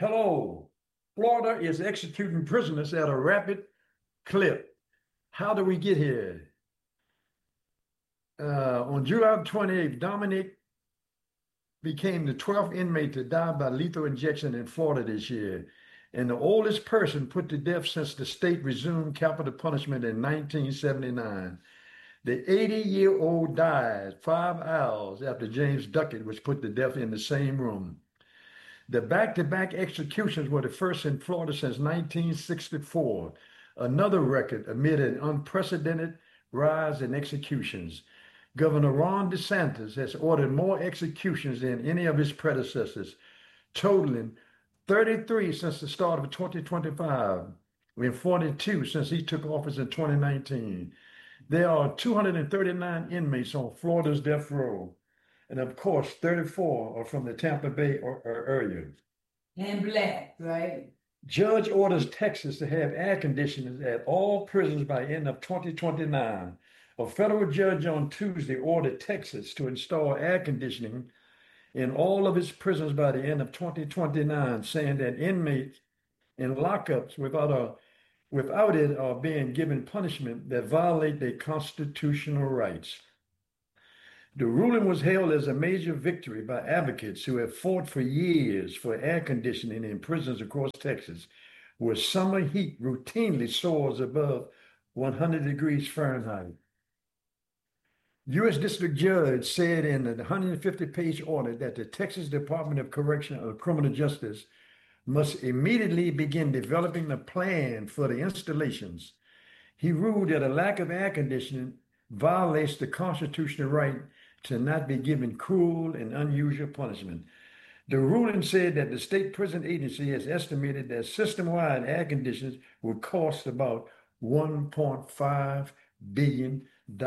Hello. Florida is executing prisoners at a rapid clip. How do we get here? On July 28th, Dominic became the 12th inmate to die by lethal injection in Florida this year, and the oldest person put to death since the state resumed capital punishment in 1979. The 80-year-old died 5 hours after James Duckett was put to death in the same room. The back-to-back executions were the first in Florida since 1964, another record amid an unprecedented rise in executions. Governor Ron DeSantis has ordered more executions than any of his predecessors, totaling 33 since the start of 2025 and 42 since he took office in 2019. There are 239 inmates on Florida's death row, and of course, 34 are from the Tampa Bay area. And black, right? Judge orders Texas to have air conditioners at all prisons by end of 2029. A federal judge on Tuesday ordered Texas to install air conditioning in all of its prisons by the end of 2029, saying that inmates in lockups without it are being given punishment that violate their constitutional rights. The ruling was hailed as a major victory by advocates who have fought for years for air conditioning in prisons across Texas, where summer heat routinely soars above 100 degrees Fahrenheit. U.S. District Judge said in the 150-page order that the Texas Department of Correction of Criminal Justice must immediately begin developing a plan for the installations. He ruled that a lack of air conditioning violates the constitutional right to not be given cruel and unusual punishment. The ruling said that the state prison agency has estimated that system-wide air conditioners would cost about $1.5 billion.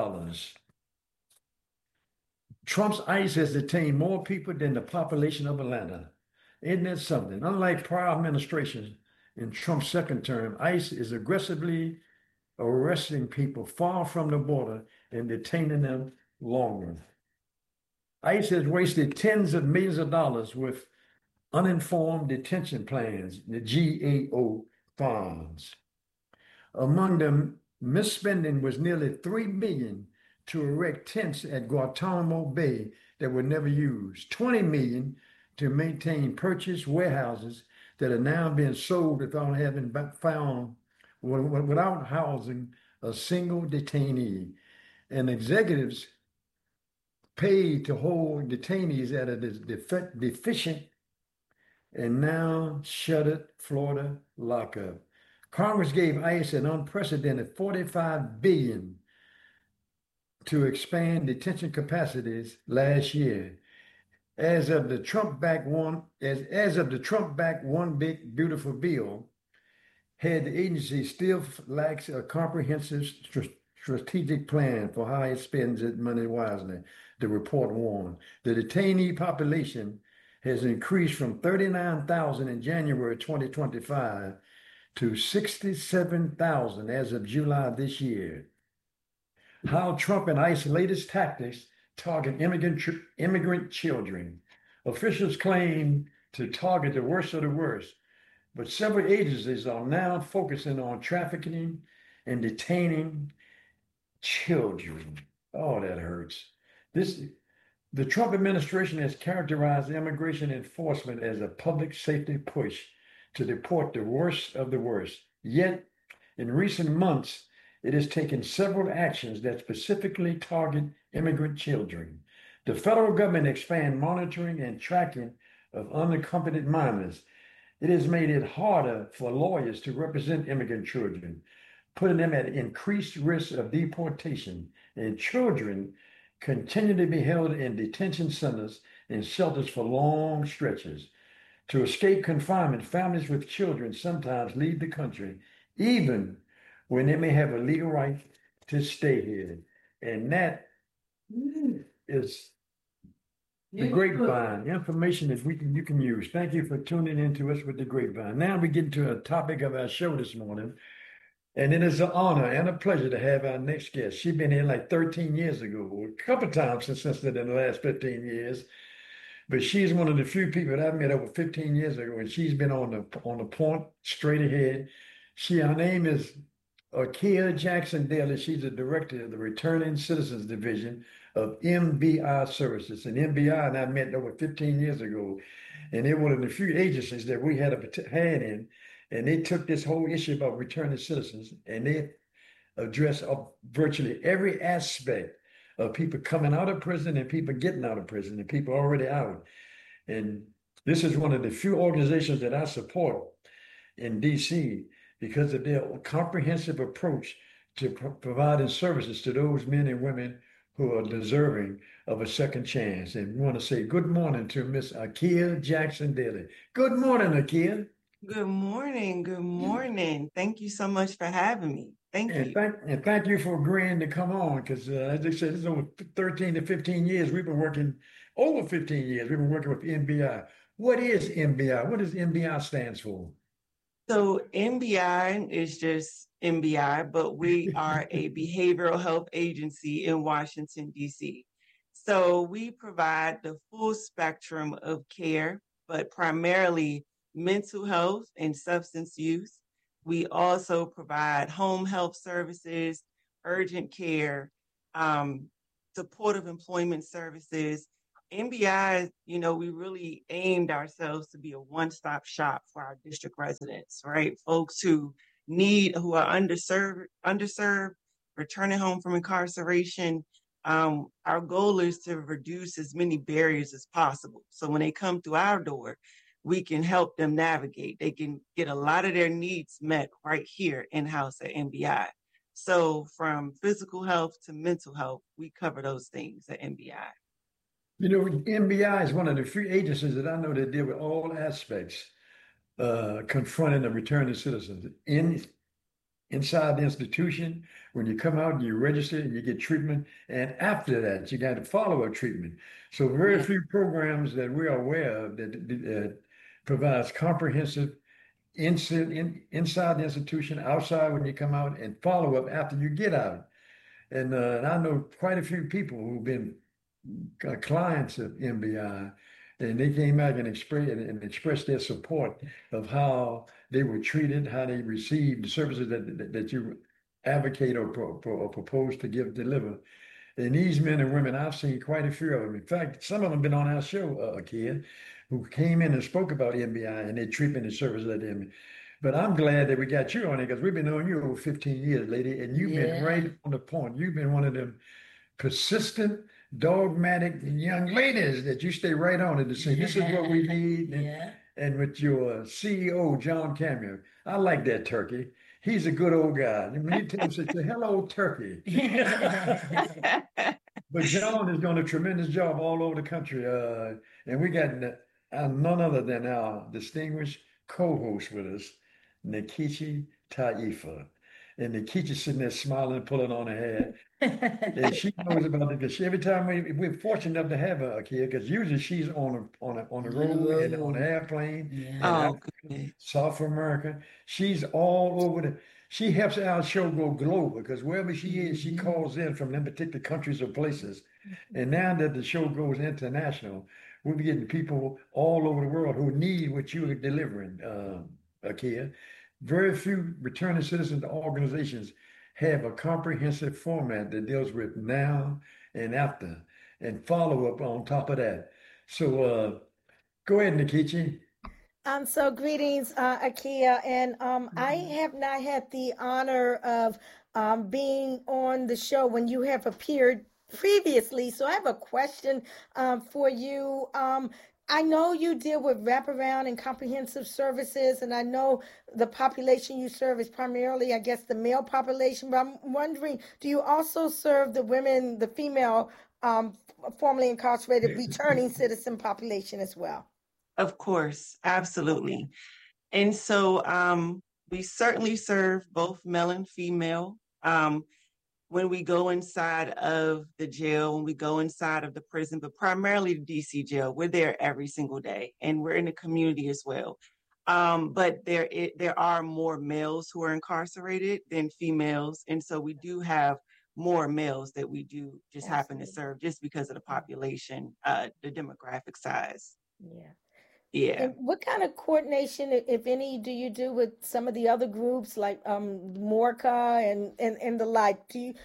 Trump's ICE has detained more people than the population of Atlanta. Isn't that something? Unlike prior administrations in Trump's second term, ICE is aggressively arresting people far from the border and detaining them longer. ICE has wasted tens of millions of dollars with uninformed detention plans, the GAO funds. Among them, misspending was nearly $3 million to erect tents at Guantanamo Bay that were never used, $20 million to maintain purchased warehouses that are now being sold without having found, without housing a single detainee, and executives paid to hold detainees at a deficient and now shuttered Florida lockup. Congress gave ICE an unprecedented $45 billion to expand detention capacities last year. As of the Trump-backed One Big Beautiful Bill, had the agency still lacks a comprehensive strategic plan for how it spends its money wisely, the report warned. The detainee population has increased from 39,000 in January 2025 to 67,000 as of July this year. How Trump and ICE's latest tactics target immigrant children. Officials claim to target the worst of the worst, but several agencies are now focusing on trafficking and detaining children. Oh, that hurts. The Trump administration has characterized immigration enforcement as a public safety push to deport the worst of the worst. Yet, in recent months, it has taken several actions that specifically target immigrant children. The federal government expanded monitoring and tracking of unaccompanied minors. It has made it harder for lawyers to represent immigrant children, putting them at increased risk of deportation, and children continue to be held in detention centers and shelters for long stretches. To escape confinement, families with children sometimes leave the country, even when they may have a legal right to stay here. And that is the grapevine, information that you can use. Thank you for tuning in to us with the grapevine. Now we get to a topic of our show this morning, and it is an honor and a pleasure to have our next guest. She's been here like 13 years ago, a couple of times since then in the last 15 years. But she's one of the few people that I met over 15 years ago, and she's been on the point, straight ahead. Her name is Akia Jackson Daly. She's the director of the Returning Citizens Division of MBI Services. And MBI and I met over 15 years ago. And they're one of the few agencies that we had a hand in. And they took this whole issue about returning citizens and they addressed virtually every aspect of people coming out of prison and people getting out of prison and people already out. And this is one of the few organizations that I support in DC because of their comprehensive approach to providing services to those men and women who are deserving of a second chance. And we want to say good morning to Miss Akia Jackson Daly. Good morning, Akia. Good morning. Good morning. Thank you so much for having me. Thank you. And thank you for agreeing to come on because, as I said, it's over 13 to 15 years. We've been working over 15 years. We've been working with MBI. What is MBI? What does MBI stands for? So MBI is just MBI, but we are a behavioral health agency in Washington, D.C. So we provide the full spectrum of care, but primarily mental health and substance use. We also provide home health services, urgent care, supportive employment services. MBI, we really aimed ourselves to be a one-stop shop for our district residents, right? Folks who are underserved, returning home from incarceration. Our goal is to reduce as many barriers as possible. So when they come through our door, we can help them navigate. They can get a lot of their needs met right here in-house at MBI. So from physical health to mental health, we cover those things at MBI. MBI is one of the few agencies that I know that deal with all aspects confronting the returning citizens inside the institution. When you come out, you register and you get treatment, and after that, you got to follow a treatment. So very few programs that we're aware of that provides comprehensive inside the institution, outside when you come out, and follow up after you get out. And I know quite a few people who've been clients of MBI, and they came out and expressed their support of how they were treated, how they received the services that you advocate or propose to deliver. And these men and women, I've seen quite a few of them. In fact, some of them have been on our show, kid, who came in and spoke about MBI and their treatment and services at them. But I'm glad that we got you on it because we've been knowing you over 15 years, lady, and you've been right on the point. You've been one of them persistent, dogmatic young ladies that you stay right on it to say, this is what we need. And with your CEO, John Cameo, I like that turkey. He's a good old guy. When you tell him, say, hello, turkey. But John is doing a tremendous job all over the country. And we got none other than our distinguished co-host with us, Nkechi Taifa. And Nikita's sitting there smiling, pulling on her hair. And she knows about it because every time we're fortunate enough to have her kid, because usually she's on the road and on the airplane, South America. She's all over she helps our show go global because wherever she is, she calls in from them particular countries or places. And now that the show goes international, we'll be getting people all over the world who need what you're delivering, Akia. Very few returning citizens organizations have a comprehensive format that deals with now and after and follow up on top of that. So go ahead, Nkechi. So greetings, Akia. And I have not had the honor of being on the show when you have appeared previously. So I have a question for you. I know you deal with wraparound and comprehensive services, and I know the population you serve is primarily, I guess, the male population, but I'm wondering, do you also serve the women, the female formerly incarcerated returning citizen population as well? Of course, absolutely. And so we certainly serve both male and female. When we go inside of the jail, when we go inside of the prison, but primarily the DC jail, we're there every single day, and we're in the community as well. But there are more males who are incarcerated than females, and so we do have more males that we do just happen to Absolutely. serve just because of the population, the demographic size. Yeah. Yeah. And what kind of coordination, if any, do you do with some of the other groups like Morca and the like? Do you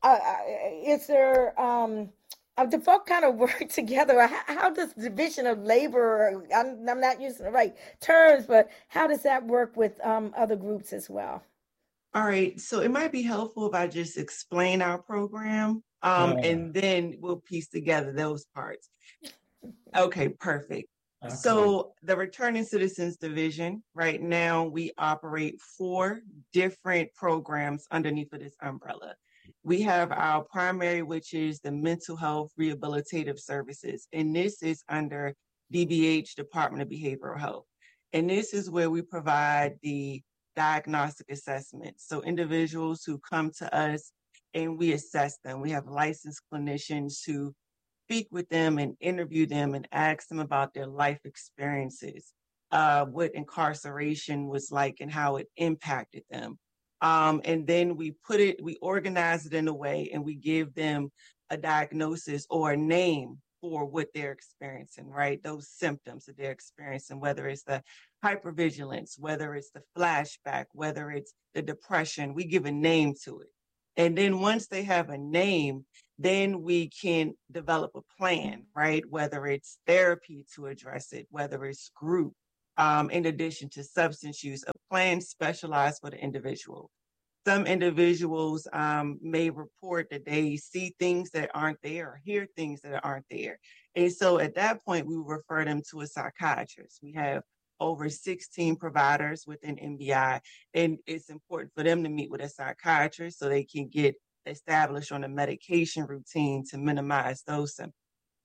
is there the folk kind of work together? How does division of labor? I'm not using the right terms, but how does that work with other groups as well? All right. So it might be helpful if I just explain our program, Yeah, and then we'll piece together those parts. Okay, perfect. okay. So the Returning Citizens Division, right now we operate 4 different programs underneath of this umbrella. We have our primary, which is the Mental Health Rehabilitative Services, and this is under DBH, Department of Behavioral Health. And this is where we provide the diagnostic assessments. So individuals who come to us and we assess them. We have licensed clinicians who speak with them and interview them and ask them about their life experiences, what incarceration was like and how it impacted them. And then we organize it in a way and we give them a diagnosis or a name for what they're experiencing, right? Those symptoms that they're experiencing, whether it's the hypervigilance, whether it's the flashback, whether it's the depression, we give a name to it. And then once they have a name, then we can develop a plan, right? Whether it's therapy to address it, whether it's group, in addition to substance use, a plan specialized for the individual. Some individuals may report that they see things that aren't there or hear things that aren't there. And so at that point, we refer them to a psychiatrist. We have over 16 providers within MBI, and it's important for them to meet with a psychiatrist so they can get established on a medication routine to minimize those symptoms.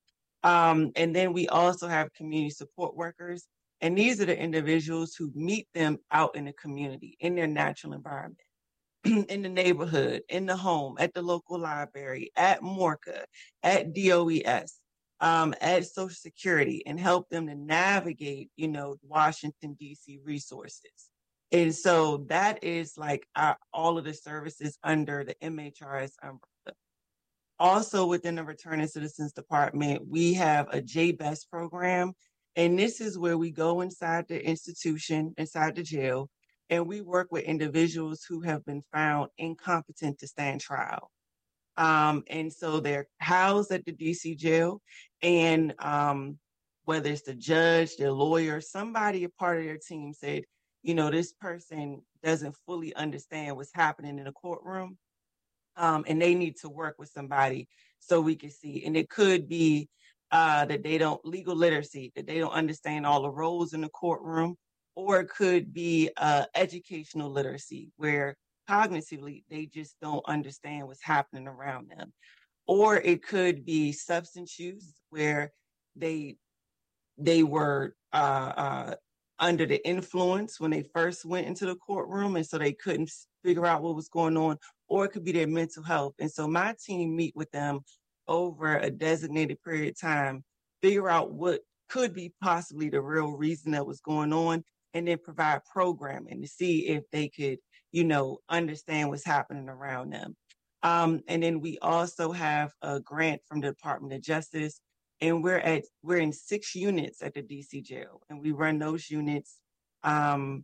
And then we also have community support workers, and these are the individuals who meet them out in the community, in their natural environment, in the neighborhood, in the home, at the local library, at Morca, at DOES, at Social Security, and help them to navigate, Washington, D.C. resources. And so that is like all of the services under the MHRS umbrella. Also within the Returning Citizens Department, we have a JBEST program. And this is where we go inside the institution, inside the jail, and we work with individuals who have been found incompetent to stand trial. And so they're housed at the DC jail, and whether it's the judge, their lawyer, somebody, a part of their team said, this person doesn't fully understand what's happening in the courtroom, and they need to work with somebody so we can see. And it could be that they don't legal literacy, that they don't understand all the roles in the courtroom, or it could be educational literacy where cognitively they just don't understand what's happening around them, or it could be substance use where they were under the influence when they first went into the courtroom, and so they couldn't figure out what was going on, or it could be their mental health. And so my team meet with them over a designated period of time, figure out what could be possibly the real reason that was going on, and then provide programming to see if they could, understand what's happening around them. And then we also have a grant from the Department of Justice, and we're in 6 units at the DC jail, and we run those units 3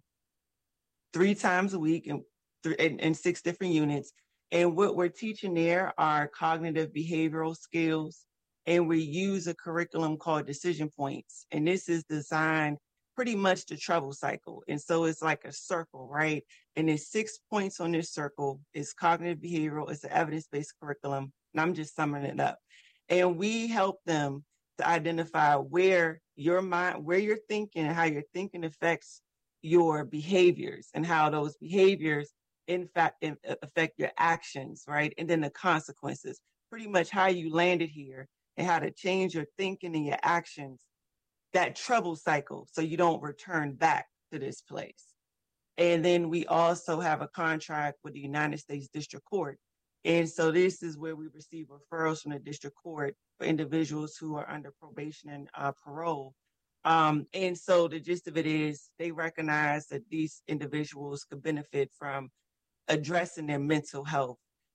times a week in 6 different units. And what we're teaching there are cognitive behavioral skills, and we use a curriculum called Decision Points, and this is designed pretty much the trouble cycle. And so it's like a circle, right? And there's 6 points on this circle. It's cognitive behavioral, it's an evidence-based curriculum, and I'm just summing it up. And we help them to identify where your mind, where you're thinking and how your thinking affects your behaviors, and how those behaviors in fact affect your actions, right? And then the consequences, pretty much how you landed here and how to change your thinking and your actions, that trouble cycle, so you don't return back to this place. And then we also have a contract with the United States District Court. And so this is where we receive referrals from the district court for individuals who are under probation and parole. And so the gist of it is they recognize that these individuals could benefit from addressing their mental health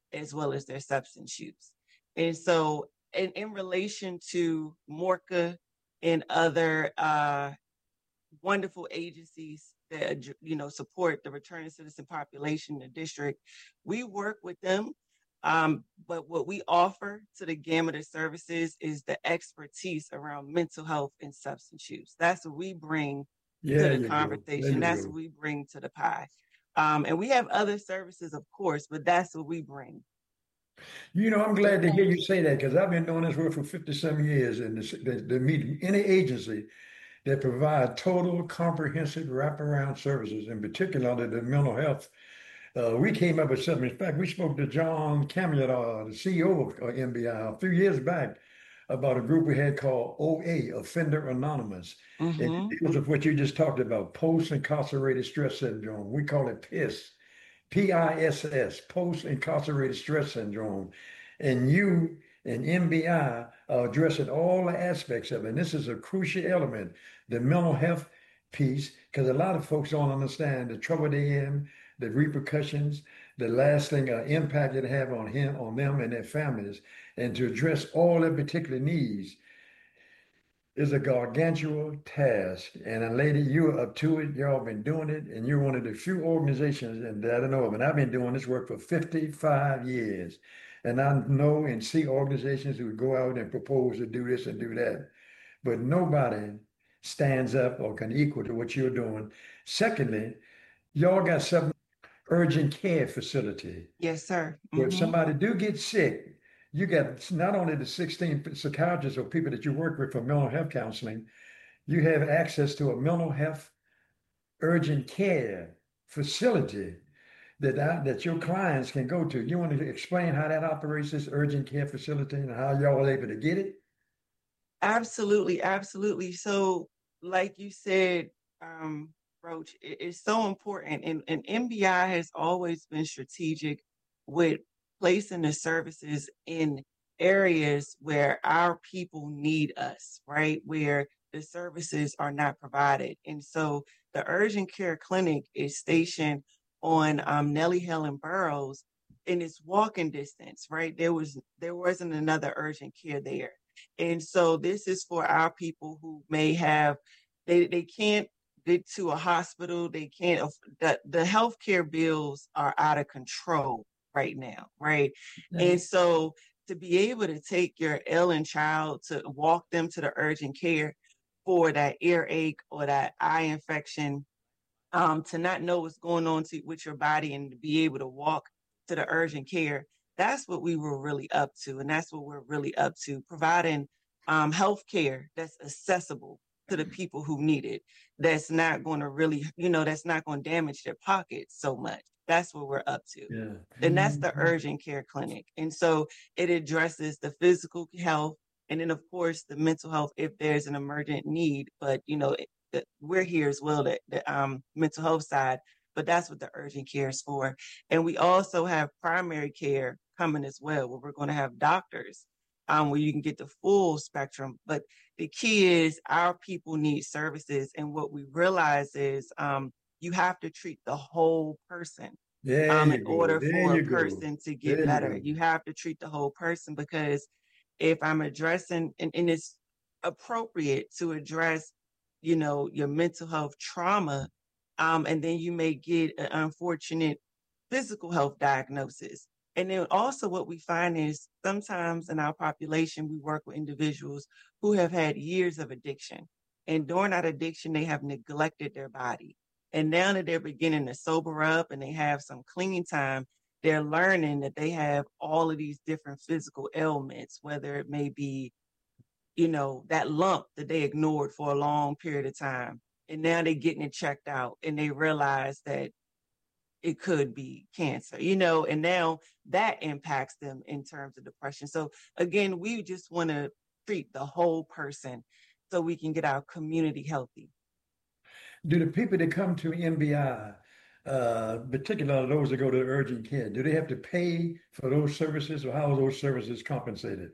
as well as their substance use. And so in relation to MORCA and other wonderful agencies that support the returning citizen population in the district, we work with them. But what we offer to the gamut of services is the expertise around mental health and substance use. That's what we bring Yeah, to the you go. There conversation. you That's go. what we bring to the pie. And we have other services, of course, but that's what we bring. I'm glad to hear you say that because I've been doing this work for 50-some years, and to meet any agency that provide total, comprehensive, wraparound services, in particular the mental health. We came up with something. In fact, we spoke to John Camulet, the CEO of MBI, a few years back about a group we had called OA, Offender Anonymous. And Mm-hmm. it deals with what you just talked about, post-incarcerated stress syndrome. We call it PISS, PISS, post-incarcerated stress syndrome. And you and MBI are addressing all the aspects of it. And this is a crucial element, the mental health piece, because a lot of folks don't understand the trouble they're in, the repercussions, the lasting impact it have on them and their families, and to address all their particular needs is a gargantuan task. And a lady, you're up to it. Y'all been doing it, and you're one of the few organizations and that I know of. And I've been doing this work for 55 years. And I know and see organizations who go out and propose to do this and do that. But nobody stands up or can equal to what you're doing. Secondly, y'all got something urgent care facility. Yes, sir. Where if Mm-hmm. somebody do get sick, you got not only the 16 psychiatrists or people that you work with for mental health counseling, you have access to a mental health urgent care facility that your clients can go to. You want to explain how that operates, this urgent care facility, and how y'all are able to get it? Absolutely, absolutely. So, like you said, Roach, it's so important. And MBI has always been strategic with placing the services in areas where our people need us, right? Where the services are not provided. And so the urgent care clinic is stationed on Nellie Hill and Burroughs, and it's walking distance, right? There wasn't another urgent care there. And so this is for our people who may have, they can't get to a hospital. They can't, the healthcare bills are out of control right now, right? And so to be able to take your ailing child, to walk them to the urgent care for that earache or that eye infection, to not know what's going on with your body and to be able to walk to the urgent care, that's what we were really up to. And that's what we're really up to, providing health care that's accessible to the people who need it, that's not going to really, that's not going to damage their pockets so much. That's what we're up to. Yeah. And that's the urgent care clinic. And so it addresses the physical health and then, of course, the mental health if there's an emergent need. But, we're here as well, the mental health side, but that's what the urgent care is for. And we also have primary care coming as well, where we're going to have doctors where you can get the full spectrum. But the key is our people need services. And what we realize is you have to treat the whole person in order for a person to get better. You have to treat the whole person, because if I'm addressing, and it's appropriate to address, your mental health trauma, and then you may get an unfortunate physical health diagnosis. And then also what we find is sometimes in our population, we work with individuals who have had years of addiction. And during that addiction, they have neglected their body. And now that they're beginning to sober up and they have some clean time, they're learning that they have all of these different physical ailments, whether it may be, that lump that they ignored for a long period of time. And now they're getting it checked out and they realize that it could be cancer, and now that impacts them in terms of depression. So again, we just want to treat the whole person so we can get our community healthy. Do the people that come to MBI, particularly those that go to urgent care, do they have to pay for those services, or how are those services compensated?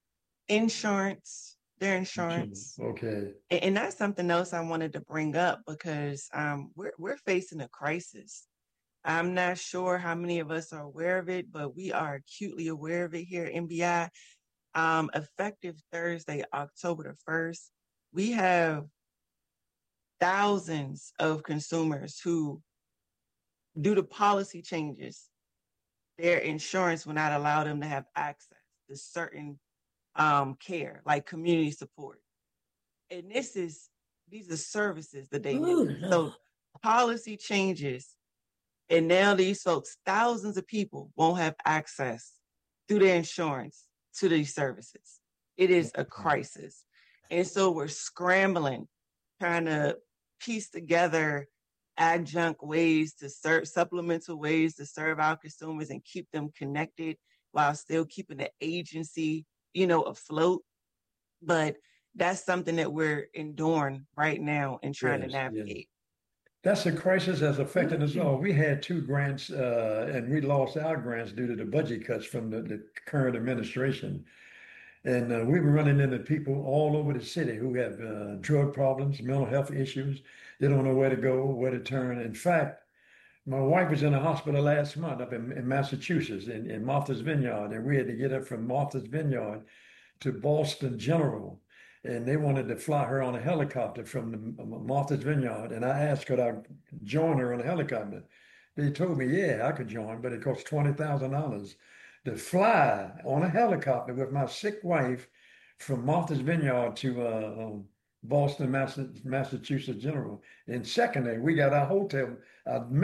Insurance, their insurance. Okay. And that's something else I wanted to bring up, because we're facing a crisis. I'm not sure how many of us are aware of it, but we are acutely aware of it here at MBI. Effective Thursday, October the 1st, we have thousands of consumers who, due to policy changes, their insurance will not allow them to have access to certain care, like community support. And these are services that they Ooh, need. Lord. So policy changes, and now these folks, thousands of people, won't have access through their insurance to these services. It is a crisis. And so we're scrambling, trying to piece together adjunct ways to serve, supplemental ways to serve our consumers and keep them connected while still keeping the agency, afloat. But that's something that we're enduring right now and trying to Yes, yes. navigate. That's a crisis that's affecting us all. We had 2 grants, and we lost our grants due to the budget cuts from the current administration. And we were running into people all over the city who have drug problems, mental health issues. They don't know where to go, where to turn. In fact, my wife was in the hospital last month up in Massachusetts, in Martha's Vineyard, and we had to get her from Martha's Vineyard to Boston General. And they wanted to fly her on a helicopter from the Martha's Vineyard. And I asked, could I join her on a helicopter? They told me, yeah, I could join, but it costs $20,000 to fly on a helicopter with my sick wife from Martha's Vineyard to Boston, Massachusetts General. And secondly, we got our hotel, our